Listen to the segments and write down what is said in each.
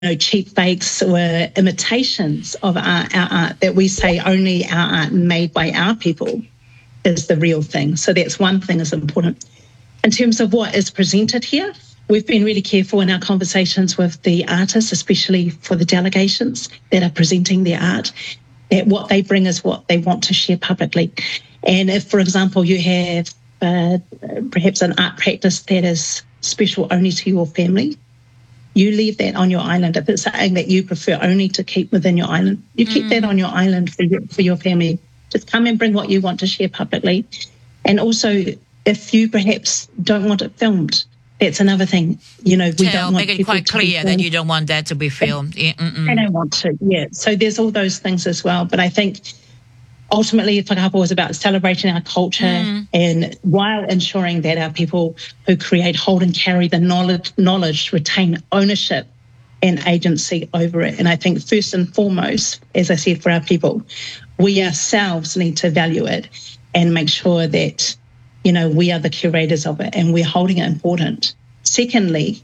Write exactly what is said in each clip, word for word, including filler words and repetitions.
know, cheap fakes or imitations of our, our art, that we say only our art made by our people is the real thing. So that's one thing that's important. In terms of what is presented here, we've been really careful in our conversations with the artists, especially for the delegations that are presenting their art, that what they bring is what they want to share publicly. And if, for example, you have uh, perhaps an art practice that is special only to your family, you leave that on your island. If it's something that you prefer only to keep within your island, you keep mm. that on your island for your, for your family. Just come and bring what you want to share publicly. And also, if you perhaps don't want it filmed, that's another thing. You know, we Tell, don't want make it quite clear that you don't want that to be filmed. They, they don't want to, yeah. So there's all those things as well. But I think ultimately, Whakaapa was about celebrating our culture mm. and while ensuring that our people who create, hold and carry the knowledge, knowledge, retain ownership and agency over it. And I think first and foremost, as I said, for our people, we ourselves need to value it and make sure that, you know, we are the curators of it and we're holding it important. Secondly,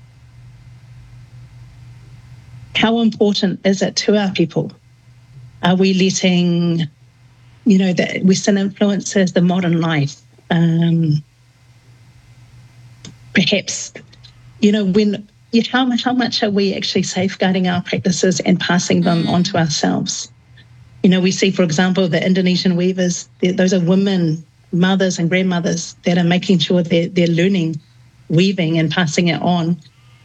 how important is it to our people? Are we letting, you know, the Western influences, the modern life, um, perhaps, you know, when how, how much are we actually safeguarding our practices and passing them mm. on to ourselves? You know, we see, for example, the Indonesian weavers, those are women, mothers and grandmothers that are making sure they're, they're learning weaving and passing it on.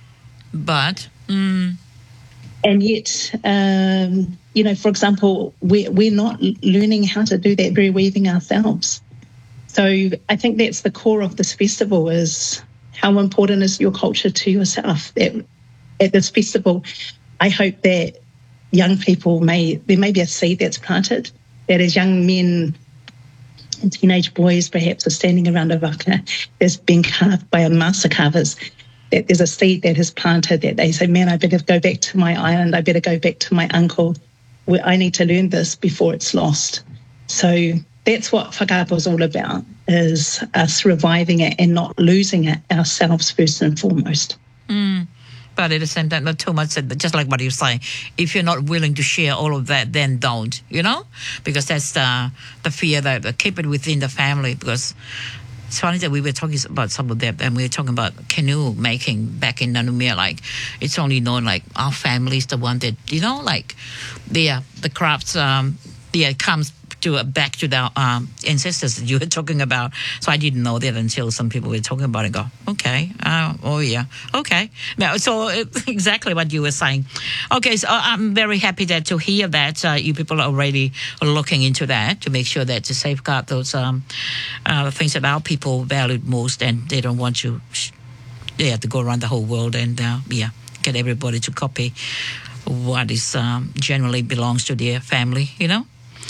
But... Mm. And yet, um, you know, for example, we're, we're not learning how to do that very weaving ourselves. So I think that's the core of this festival, is how important is your culture to yourself. At, at this festival, I hope that young people may, there may be a seed that's planted, that as young men and teenage boys perhaps are standing around a waka that's been carved by a master carvers, that there's a seed that is planted that they say, man, I better go back to my island, I better go back to my uncle. I need to learn this before it's lost. So that's what Whakaapa is all about, is us reviving it and not losing it ourselves first and foremost. Mm. But at the same time, not too much, just like what you're saying, if you're not willing to share all of that, then don't, you know? Because that's the, the fear that, that keep it within the family, because it's funny that we were talking about some of that, and we were talking about canoe making back in Nanumea. Like, it's only known, like, our family is the one that, you know, like, the uh, the crafts, um, yeah, comes to uh, back to the um, ancestors that you were talking about. So I didn't know that until some people were talking about it and go, okay, uh, oh yeah, okay. Now, so it's exactly what you were saying. Okay, so I'm very happy that to hear that uh, you people are already looking into that to make sure that to safeguard those um, uh, things that our people value most, and they don't want you, they have to go around the whole world and uh, yeah, get everybody to copy what is um, generally belongs to their family, you know?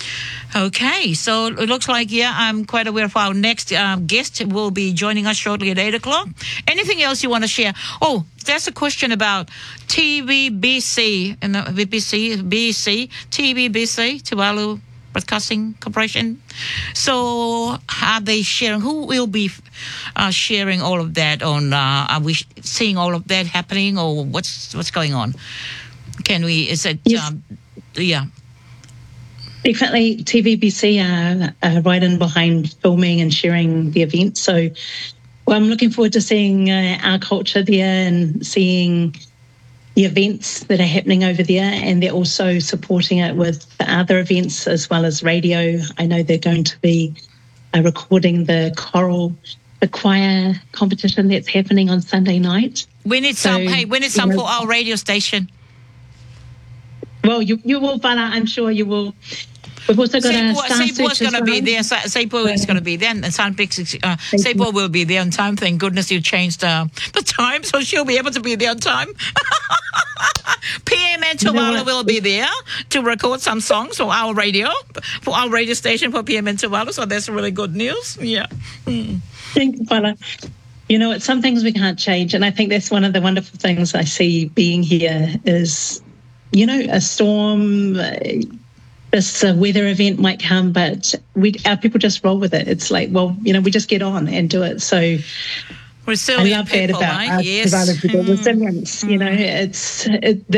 Okay, so it looks like, yeah, I'm quite aware of our next um, guest will be joining us shortly at eight o'clock. Anything else you want to share? Oh, there's a question about T V B C, and uh, B B C, B C, T V B C, Tuvalu Broadcasting Corporation. So are they sharing, who will be uh, sharing all of that on, uh, are we seeing all of that happening, or what's what's going on? Can we, is it, yes. um, yeah. Definitely, T V B C are, are right in behind filming and sharing the event. So well, I'm looking forward to seeing uh, our culture there and seeing the events that are happening over there. And they're also supporting it with other events as well as radio. I know they're going to be uh, recording the choral, the choir competition that's happening on Sunday night. We need so, some, hey, we need some know, for our radio station. Well, you you will, Bala, I'm sure you will. We've also got a star search was going to be there. Seipo is going to be there. And Sunpix, uh, Seipo will be there on time. Thank goodness you changed uh, the time, so she'll be able to be there on time. P M and Tuvalu will be there to record some songs for our radio, for our radio station for P M and Tuvalu. So that's really good news. Yeah. Mm. Thank you, Bala. You know, it's some things we can't change, and I think that's one of the wonderful things I see being here is, you know, a storm. Uh, This uh, weather event might come, but we our people just roll with it. It's like, well, you know, we just get on and do it. So, I love that people, about right? us Yes. survivors. We've got Mm. resilience. You know, it's it,